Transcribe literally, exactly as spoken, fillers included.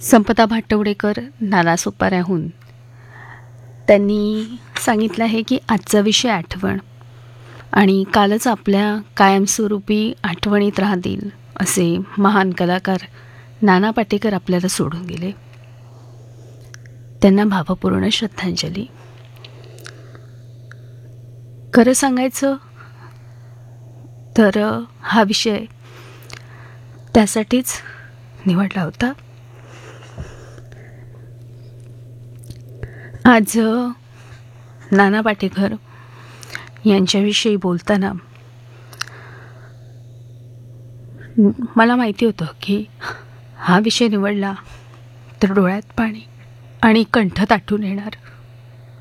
संपदा भाटवडेकर नालासोपाऱ्याहून त्यांनी सांगितलं आहे की आजचा विषय आठवण आणि कालच आपल्या कायमस्वरूपी आठवणीत राहतील असे महान कलाकार नाना पाटेकर आपल्याला सोडून गेले. त्यांना भावपूर्ण श्रद्धांजली. खरं सांगायचं तर हा विषय त्यासाठीच निवडला होता. आज नाना पाटेकर यांच्याविषयी बोलताना मला माहिती होतं की हा विषय निवडला तर डोळ्यात पाणी आणि कंठ ताटून येणार.